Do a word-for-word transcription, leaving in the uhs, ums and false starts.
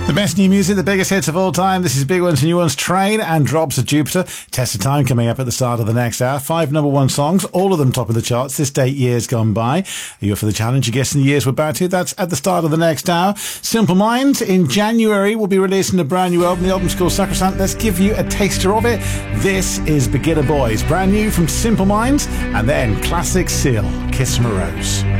The best new music, the biggest hits of all time. This is Big Ones and New Ones, Train and Drops of Jupiter. Test of Time coming up at the start of the next hour. Five number one songs, all of them top of the charts this date years gone by. Are you up for the challenge? You're guessing the years we're about to. That's at the start of the next hour. Simple Minds in January will be releasing a brand new album. The album's called Sacrosanct. Let's give you a taster of it. This is Beginner Boys, brand new from Simple Minds, and then classic Seal, Kiss from a Rose.